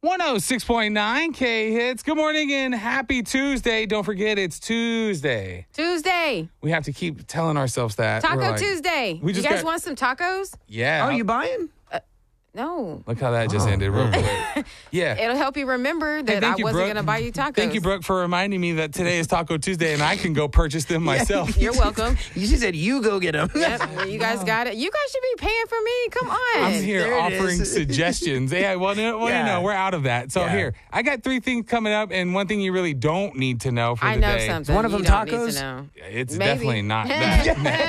106.9 K Hits. Good morning and happy Tuesday. Don't forget, it's Tuesday. Tuesday. We have to keep telling ourselves that. We're Taco like, Tuesday. we You just guys got- want some tacos? Yeah. Oh, you buying? No. Look how that just ended real quick. Yeah. It'll help you remember that thank I you, wasn't Brooke. going to buy you tacos. Thank you, Brooke, for reminding me that today is Taco Tuesday and I can go purchase them myself. You're welcome. You just said you go get them. Yep, you guys got it. You guys should be paying for me. Come on. I'm here There it offering is. suggestions. Yeah, well, you know, we're out of that. So Yeah. here, I got 3 things coming up, and one thing you really don't need to know for I the know day. something. One of them you don't need tacos? to know. It's Maybe. definitely not that.